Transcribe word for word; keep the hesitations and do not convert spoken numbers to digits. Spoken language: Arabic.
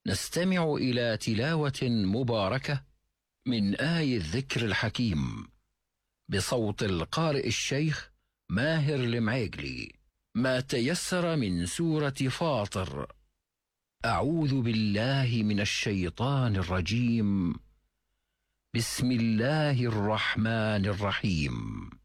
نستمع إلى تلاوة مباركة من آي الذكر الحكيم بصوت القارئ الشيخ ماهر المعيقلي، ما تيسر من سورة فاطر. أعوذ بالله من الشيطان الرجيم. بسم الله الرحمن الرحيم.